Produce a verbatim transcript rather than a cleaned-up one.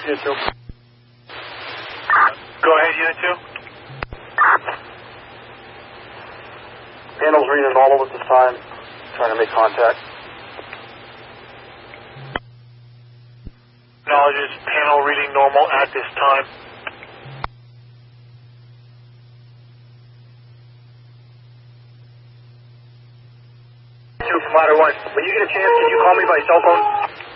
Unit two. Go ahead, Unit two. Panel's reading normal at this time. Trying to make contact. Acknowledges panel reading normal at this time. Two, Commander one. When you get a chance, can you call me by cell phone?